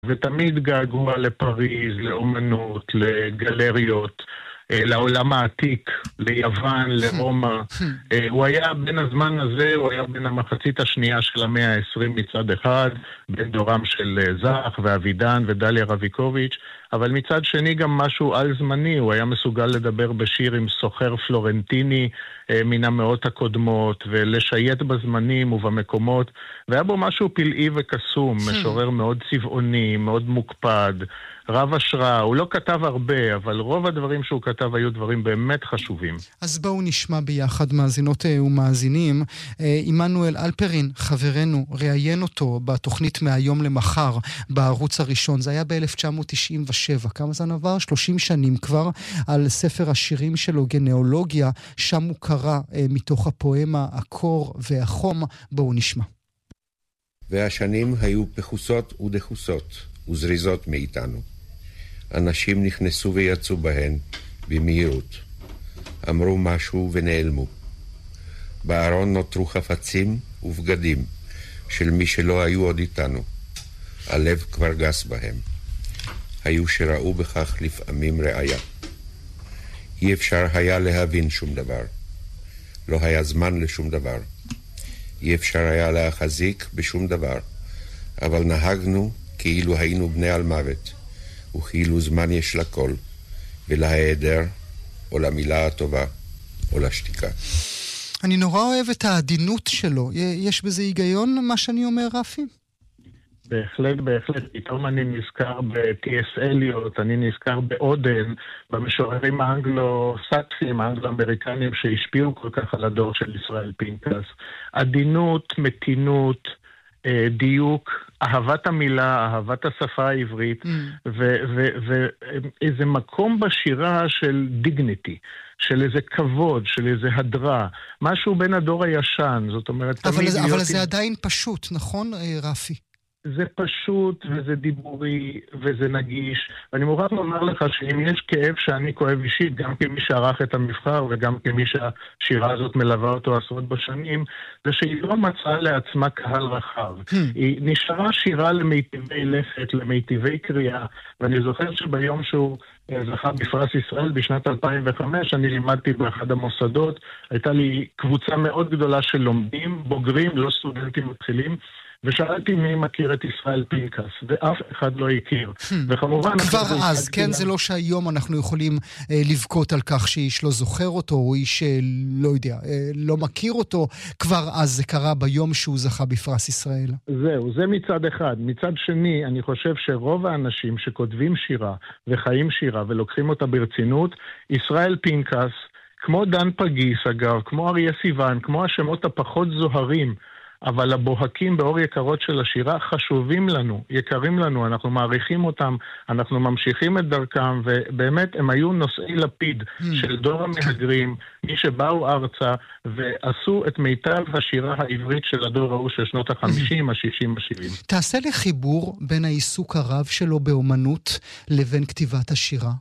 ותמיד געגוע לפריז, לאומנות, לגלריות, לעולם העתיק, ליוון, לרומא. הוא היה בין הזמן הזה, הוא היה בין המחצית השנייה של המאה ה-20 מצד אחד, בין דורם של זך ואבידן ודליה רביקוביץ', אבל מצד שני גם משהו על זמני, הוא היה מסוגל לדבר בשיר עם סוחר פלורנטיני מן המאות הקודמות, ולשייט בזמנים ובמקומות, והיה בו משהו פלאי וקסום, משורר מאוד צבעוני, מאוד מוקפד, רב השראה. הוא לא כתב הרבה, אבל רוב הדברים שהוא כתב היו דברים באמת חשובים. אז בואו נשמע ביחד, מאזינות ומאזינים. עמנואל אלפרין, חברנו, ראיין אותו בתוכנית מהיום למחר בערוץ הראשון. זה היה ב-1997. כמה זמן עבר? 30 שנים כבר, על ספר השירים שלו, גנאולוגיה. שם הוא קרא מתוך הפואמה הקור והחום. בואו נשמע. והשנים היו פחוסות ודחוסות וזריזות מאיתנו. אנשים נכנסו ויצאו בהן במהירות. אמרו משהו ונעלמו. בארון נותרו חפצים ובגדים של מי שלא היו עוד איתנו. הלב כבר גס בהם. היו שראו בכך לפעמים ראיה. אי אפשר היה להבין שום דבר. לא היה זמן לשום דבר. אי אפשר היה להחזיק בשום דבר. אבל נהגנו כאילו היינו בני על מוות, וכאילו זמן יש לכל, ולהיעדר, או למילה הטובה, או לשתיקה. אני נורא אוהב את העדינות שלו. יש בזה היגיון, מה שאני אומר, רפי? בהחלט, בהחלט. פתאום אני נזכר ב-T.S. אליוט, אני נזכר באודן, במשוררים האנגלו-סקסים, האנגלו-אמריקנים, שהשפיעו כל כך על הדור של ישראל פינקס. עדינות, מתינות, דיוק, אהבת המילה, אהבת השפה העברית, ואיזה מקום בשירה של דיגניטי, של איזה כבוד, של איזה הדרה, משהו בין הדור הישן, זאת אומרת... אבל זה עדיין פשוט, נכון, רפי? זה פשוט, וזה דיבורי, וזה נגיש. ואני מוכרח לומר לך שאם יש כאב שאני כואב אישית, גם כמי שערך את המבחר, וגם כמי שהשירה הזאת מלווה אותו עשרות בשנים, זה שהיא לא מצאה לעצמה קהל רחב. היא נשארה שירה למיטיבי לכת, למיטיבי קריאה, ואני זוכר שביום שהוא זכה בפרס ישראל בשנת 2005, אני לימדתי באחד המוסדות, הייתה לי קבוצה מאוד גדולה של לומדים, בוגרים, לא סטודנטים מתחילים, ושאלתי מי מכיר את ישראל פינקס, ואף אחד לא הכיר. וכמובן... כבר אז, כן? זה לא שהיום אנחנו יכולים לבכות על כך שאיש לא זוכר אותו, או איש לא יודע, לא מכיר אותו, כבר אז זה קרה ביום שהוא זכה בפרס ישראל. זהו, זה מצד אחד. מצד שני, אני חושב שרוב האנשים שכותבים שירה, וחיים שירה, ולוקחים אותה ברצינות, ישראל פינקס, כמו דן פגיס אגב, כמו אריה סיוון, כמו השמות הפחות זוהרים, אבל הבוהקים באור יקרות של השירה חשובים לנו, יקרים לנו, אנחנו מעריכים אותם, אנחנו ממשיכים את דרכם, ובאמת הם היו נושאי לפיד של דור המהגרים, מי שבאו ארצה, ועשו את מיטב השירה העברית של הדור ההוא של שנות ה-50, ה-60, ה-70. תעשה לי חיבור בין העיסוק הרב שלו באומנות לבין כתיבת השירה.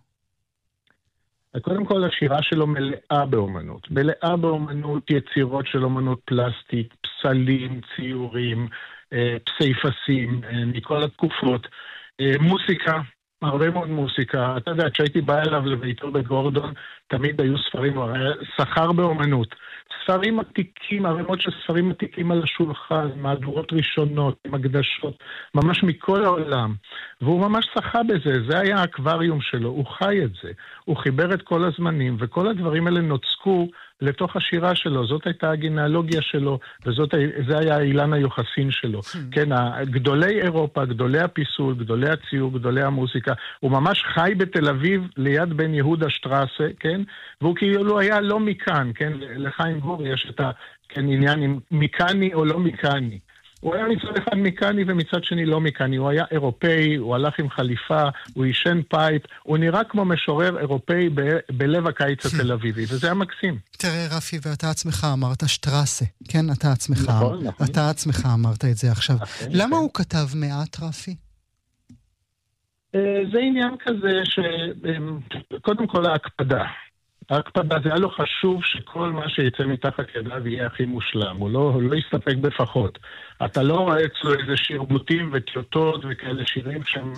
קודם כל, השירה שלו מלאה באומנות. מלאה באומנות, יצירות של אומנות פלסטית, פסלים, ציורים, פסיפסים, מכל התקופות. מוסיקה, הרבה מאוד מוסיקה. אתה יודע, כשהייתי בא אליו לביתו בגורדון, תמיד היו ספרים, שכר באומנות. ספרים עתיקים, הרמות של ספרים עתיקים על השולחן, מהדורות ראשונות, עם הקדשות, ממש מכל העולם. והוא ממש שחה בזה, זה היה האקווריום שלו, הוא חי את זה. הוא חיבר את כל הזמנים, וכל הדברים האלה נוצקו לתוך השירה שלו. זאת הייתה הגנאלוגיה שלו, וזה היה האילן היוחסין שלו. כן, גדולי אירופה, גדולי הפיסול, גדולי הציור, גדולי המוסיקה, הוא ממש חי בתל אביב ליד בן יהודה שטרסה, כן? והוא כאילו היה לא מכאן, כן? לחיים גור יש את העניין עם מכני או לא מכני. הוא היה מצד אחד מכני ומצד שני לא מכני. הוא היה אירופאי, הוא הלך עם חליפה, הוא ישן פייפ, הוא נראה כמו משורר אירופאי בלב הקיץ התל אביבי, וזה היה מקסים. תראה רפי, ואתה עצמך אמרת שטרסה, כן? אתה עצמך, נכון. אתה עצמך אמרת את זה עכשיו. למה הוא כתב מעט, רפי? זה עניין כזה שקודם כל ההקפדה. ההקפדה, זה היה לו חשוב שכל מה שיצא מתחת ידיו יהיה הכי מושלם, הוא לא יסתפק בפחות. אתה לא רואה אצלו איזה שרבוטים וטיוטות וכאלה שירים שהם